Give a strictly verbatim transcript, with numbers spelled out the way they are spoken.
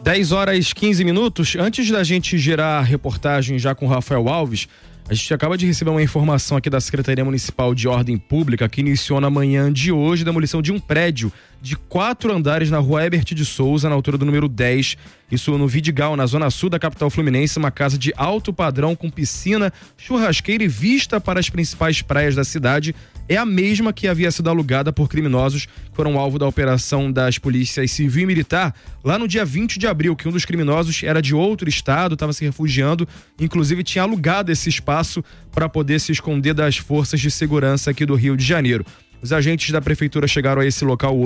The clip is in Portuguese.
dez horas e quinze minutos. Antes da gente gerar a reportagem já com o Rafael Alves, a gente acaba de receber uma informação aqui da Secretaria Municipal de Ordem Pública que iniciou na manhã de hoje a demolição de um prédio de quatro andares na rua Herbert de Souza, na altura do número dez. Isso no Vidigal, na zona sul da capital fluminense, uma casa de alto padrão com piscina, churrasqueira e vista para as principais praias da cidade. É a mesma que havia sido alugada por criminosos que foram alvo da operação das polícias civil e militar lá no dia vinte de abril, que um dos criminosos era de outro estado, estava se refugiando, inclusive tinha alugado esse espaço para poder se esconder das forças de segurança aqui do Rio de Janeiro. Os agentes da prefeitura chegaram a esse local